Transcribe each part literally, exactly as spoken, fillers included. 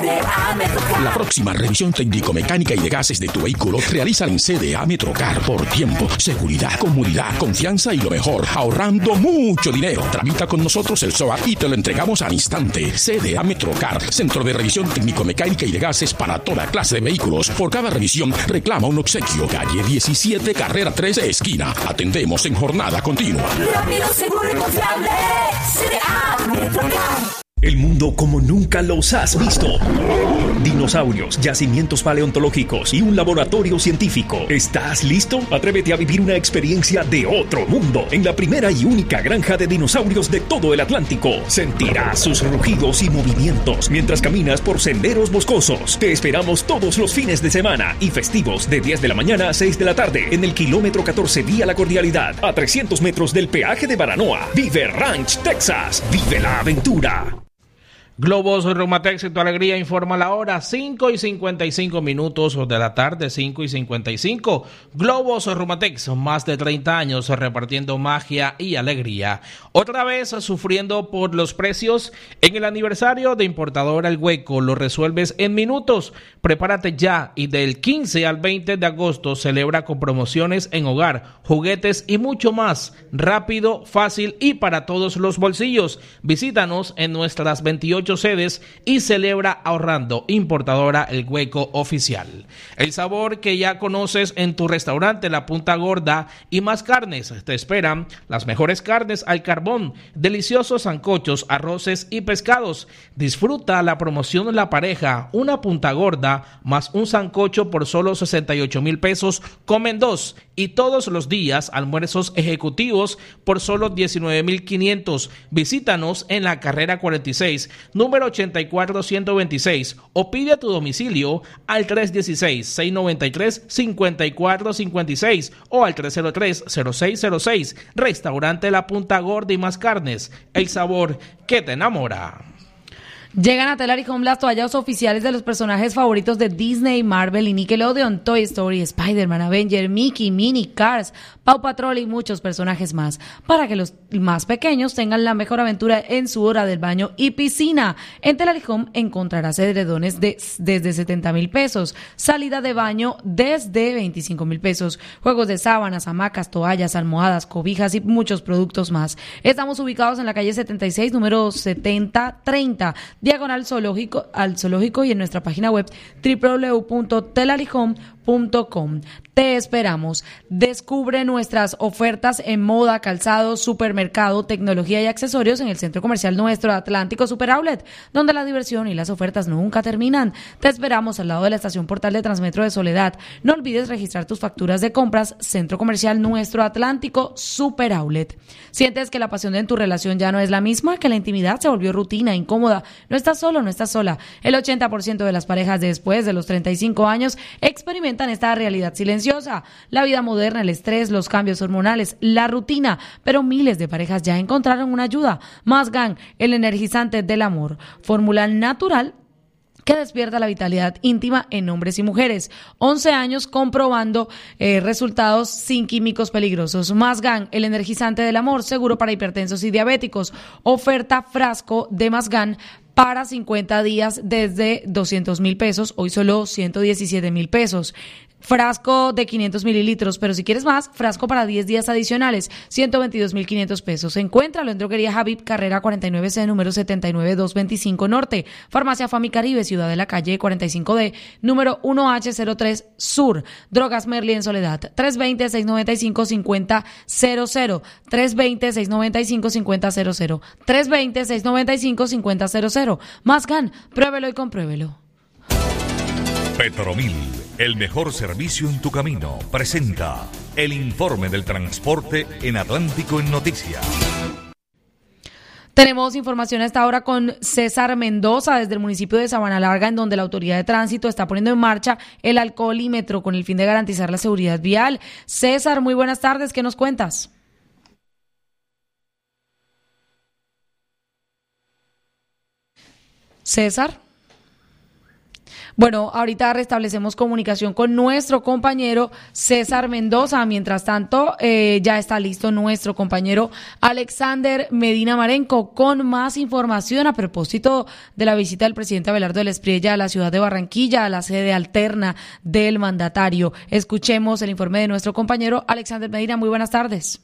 La próxima revisión técnico-mecánica y de gases de tu vehículo realiza en C D A Metrocar por tiempo, seguridad, comodidad, confianza y lo mejor, ahorrando mucho dinero. Tramita con nosotros el S O A y te lo entregamos al instante. C D A Metrocar, Centro de Revisión Técnico-Mecánica y de Gases para toda clase de vehículos. Por cada revisión reclama un obsequio. Calle diecisiete, carrera tres, esquina. Atendemos en jornada continua. Rápido, seguro y confiable. C D A Metrocar. El mundo como nunca los has visto. Dinosaurios, yacimientos paleontológicos y un laboratorio científico. ¿Estás listo? Atrévete a vivir una experiencia de otro mundo en la primera y única granja de dinosaurios de todo el Atlántico. Sentirás sus rugidos y movimientos mientras caminas por senderos boscosos. Te esperamos todos los fines de semana y festivos de diez de la mañana a seis de la tarde en el kilómetro catorce vía La Cordialidad, a trescientos metros del peaje de Baranoa. Vive Ranch, Texas. Vive la aventura. Globos Reumatex en tu alegría informa la hora, cinco y cincuenta y cinco minutos de la tarde, cinco y cincuenta y cinco. Globos Reumatex, más de treinta años repartiendo magia y alegría. Otra vez sufriendo por los precios. En el aniversario de Importadora El Hueco lo resuelves en minutos. Prepárate ya y del quince al veinte de agosto celebra con promociones en hogar, juguetes y mucho más. Rápido, fácil y para todos los bolsillos. Visítanos en nuestras veintiocho sedes y celebra ahorrando. Importadora El Hueco Oficial. El sabor que ya conoces en tu restaurante La Punta Gorda y más carnes. Te esperan las mejores carnes al carbón, deliciosos sancochos, arroces y pescados. Disfruta la promoción La Pareja, una punta gorda más un sancocho por solo sesenta y ocho mil pesos. Comen dos y todos los días almuerzos ejecutivos por solo diecinueve mil quinientos. Visítanos en la carrera cuarenta y seis, número ochenta y cuatro ciento veintiséis, o pide a tu domicilio al tres uno seis, seis nueve tres, cinco cuatro cinco seis o al tres cero tres, cero seis cero seis. Restaurante La Punta Gorda y más carnes, el sabor que te enamora. Llegan a Telar y Home las toallas oficiales de los personajes favoritos de Disney, Marvel y Nickelodeon, Toy Story, Spider-Man, Avenger, Mickey, Minnie, Cars, Paw Patrol y muchos personajes más, para que los más pequeños tengan la mejor aventura en su hora del baño y piscina. En Telar y Home encontrarás edredones de, desde setenta mil pesos, salida de baño desde veinticinco mil pesos, juegos de sábanas, hamacas, toallas, almohadas, cobijas y muchos productos más. Estamos ubicados en la calle setenta y seis, número setenta treinta, diagonal zoológico, al zoológico, y en nuestra página web doble u doble u doble u punto telarihome punto com. Te esperamos. Descubre nuestras ofertas en moda, calzado, supermercado, tecnología y accesorios en el centro comercial nuestro Atlántico Super Outlet, donde la diversión y las ofertas nunca terminan. Te esperamos al lado de la estación Portal de Transmetro de Soledad. No olvides registrar tus facturas de compras. Centro comercial nuestro Atlántico Super Outlet. ¿Sientes que la pasión en tu relación ya no es la misma? ¿Que la intimidad se volvió rutina, incómoda? No estás solo, no estás sola. El ochenta por ciento de las parejas después de los treinta y cinco años experimentan esta realidad silenciosa, la vida moderna, el estrés, los cambios hormonales, la rutina, pero miles de parejas ya encontraron una ayuda. Más Gang, el energizante del amor, fórmula natural que despierta la vitalidad íntima en hombres y mujeres. once años comprobando eh, resultados sin químicos peligrosos. Más Gang, el energizante del amor, seguro para hipertensos y diabéticos. Oferta frasco de Más Gang para cincuenta días desde doscientos mil pesos, hoy solo ciento diecisiete mil pesos. Frasco de quinientos mililitros, pero si quieres más, frasco para diez días adicionales, ciento veintidós mil quinientos pesos. Encuéntralo en Droguería Habib, carrera cuarenta y nueve C, número setenta y nueve doscientos veinticinco Norte. Farmacia Fami Caribe, Ciudad de la Calle cuarenta y cinco D, número uno H cero tres Sur. Drogas Merli en Soledad, tres dos cero, seis nueve cinco, cinco cero cero cero, tres dos cero, seis nueve cinco, cinco cero cero cero, tres dos cero, seis nueve cinco, cinco cero cero cero. Más Gan, pruébelo y compruébelo. Petromil, el mejor servicio en tu camino, presenta el informe del transporte en Atlántico en Noticias. Tenemos información a esta hora con César Mendoza desde el municipio de Sabana Larga, en donde la Autoridad de Tránsito está poniendo en marcha el alcoholímetro con el fin de garantizar la seguridad vial. César, muy buenas tardes, ¿qué nos cuentas? César. Bueno, ahorita restablecemos comunicación con nuestro compañero César Mendoza. Mientras tanto, eh, ya está listo nuestro compañero Alexander Medina Marenco con más información a propósito de la visita del presidente Abelardo del Espriella a la ciudad de Barranquilla, a la sede alterna del mandatario. Escuchemos el informe de nuestro compañero Alexander Medina. Muy buenas tardes.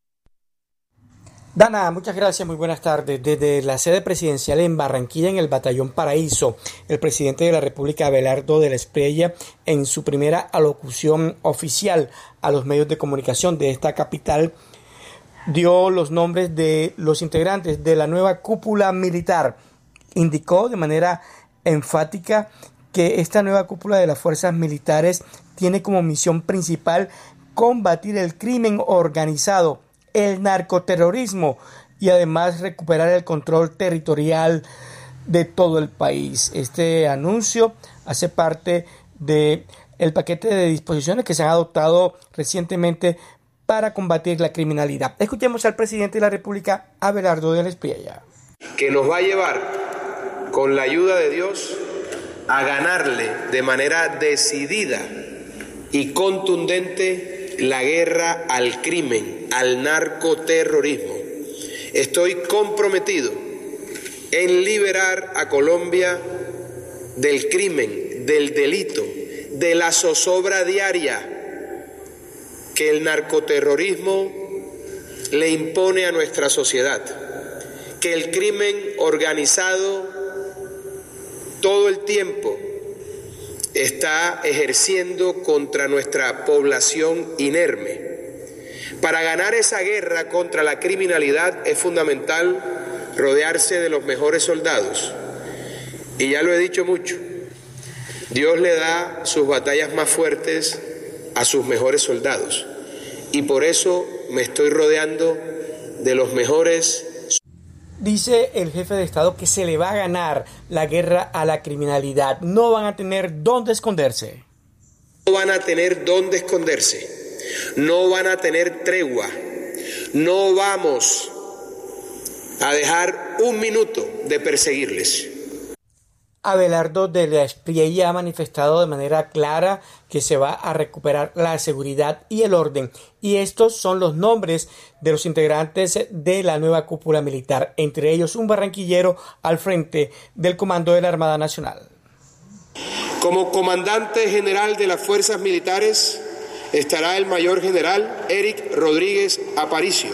Dana, muchas gracias, muy buenas tardes. Desde la sede presidencial en Barranquilla, en el Batallón Paraíso, el presidente de la República, Abelardo del Espriella, en su primera alocución oficial a los medios de comunicación de esta capital, dio los nombres de los integrantes de la nueva cúpula militar. Indicó de manera enfática que esta nueva cúpula de las fuerzas militares tiene como misión principal combatir el crimen organizado, el narcoterrorismo y además recuperar el control territorial de todo el país. Este anuncio hace parte de el paquete de disposiciones que se han adoptado recientemente para combatir la criminalidad. Escuchemos al presidente de la República, Abelardo del Espriella. Que nos va a llevar, con la ayuda de Dios, a ganarle de manera decidida y contundente la guerra al crimen, al narcoterrorismo. Estoy comprometido en liberar a Colombia del crimen, del delito, de la zozobra diaria que el narcoterrorismo le impone a nuestra sociedad, que el crimen organizado todo el tiempo está ejerciendo contra nuestra población inerme. Para ganar esa guerra contra la criminalidad es fundamental rodearse de los mejores soldados. Y ya lo he dicho mucho, Dios le da sus batallas más fuertes a sus mejores soldados. Y por eso me estoy rodeando de los mejores. Dice el jefe de Estado que se le va a ganar la guerra a la criminalidad. No van a tener dónde esconderse. No van a tener dónde esconderse. No van a tener tregua. No vamos a dejar un minuto de perseguirles. Abelardo del Espriella ha manifestado de manera clara que se va a recuperar la seguridad y el orden. Y estos son los nombres de los integrantes de la nueva cúpula militar, entre ellos un barranquillero al frente del Comando de la Armada Nacional. Como comandante general de las fuerzas militares estará el mayor general Eric Rodríguez Aparicio.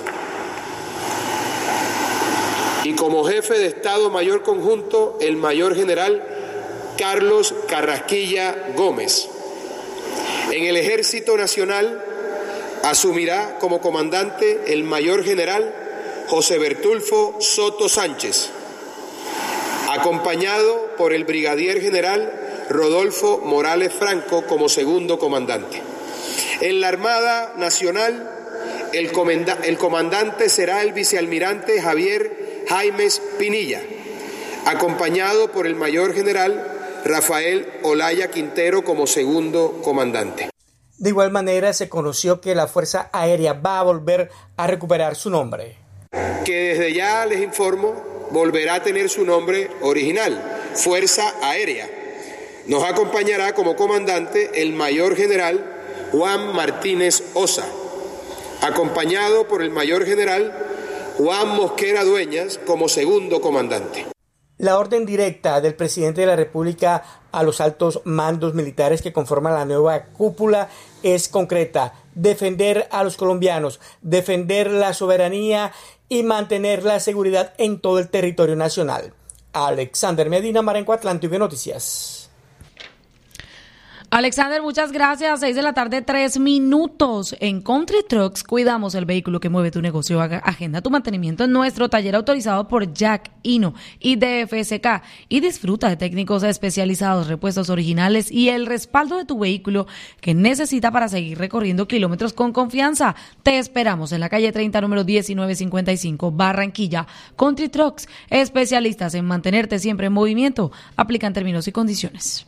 Y como jefe de Estado Mayor Conjunto, el mayor general Carlos Carrasquilla Gómez. En el Ejército Nacional asumirá como comandante el mayor general José Bertulfo Soto Sánchez, acompañado por el brigadier general Rodolfo Morales Franco como segundo comandante. En la Armada Nacional, el, comanda- el comandante será el vicealmirante Javier Jaimes Pinilla, acompañado por el mayor general Rafael Olaya Quintero como segundo comandante. De igual manera, se conoció que la Fuerza Aérea va a volver a recuperar su nombre. Que desde ya les informo, volverá a tener su nombre original, Fuerza Aérea. Nos acompañará como comandante el mayor general Juan Martínez Osa, acompañado por el mayor general Juan Mosquera Dueñas como segundo comandante. La orden directa del presidente de la República a los altos mandos militares que conforman la nueva cúpula es concreta: defender a los colombianos, defender la soberanía y mantener la seguridad en todo el territorio nacional. Alexander Medina Marenco, Atlántico Noticias. Alexander, muchas gracias. Seis de la tarde, tres minutos. En Country Trucks cuidamos el vehículo que mueve tu negocio. Agenda tu mantenimiento en nuestro taller autorizado por Jack, Hino y D F S K y disfruta de técnicos especializados, repuestos originales y el respaldo de tu vehículo que necesita para seguir recorriendo kilómetros con confianza. Te esperamos en la calle treinta, número diecinueve cincuenta y cinco, Barranquilla. Country Trucks, especialistas en mantenerte siempre en movimiento. Aplican términos y condiciones.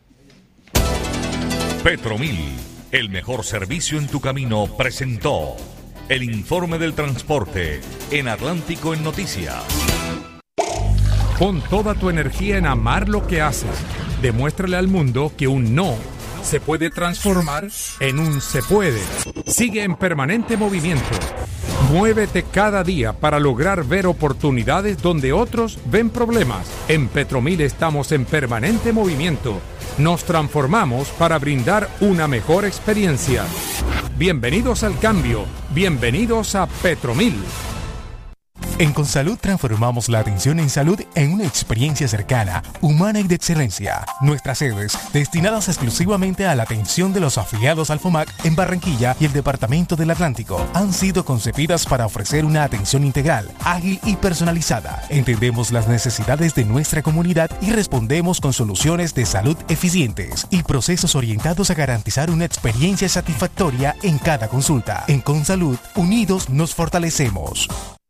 Petromil, el mejor servicio en tu camino, presentó el informe del transporte en Atlántico en Noticias. Pon toda tu energía en amar lo que haces. Demuéstrale al mundo que un no se puede transformar en un se puede. Sigue en permanente movimiento. Muévete cada día para lograr ver oportunidades donde otros ven problemas. En Petromil estamos en permanente movimiento. Nos transformamos para brindar una mejor experiencia. Bienvenidos al cambio. Bienvenidos a Petromil. En Consalud transformamos la atención en salud en una experiencia cercana, humana y de excelencia. Nuestras sedes, destinadas exclusivamente a la atención de los afiliados al FOMAC en Barranquilla y el Departamento del Atlántico, han sido concebidas para ofrecer una atención integral, ágil y personalizada. Entendemos las necesidades de nuestra comunidad y respondemos con soluciones de salud eficientes y procesos orientados a garantizar una experiencia satisfactoria en cada consulta. En Consalud, unidos nos fortalecemos.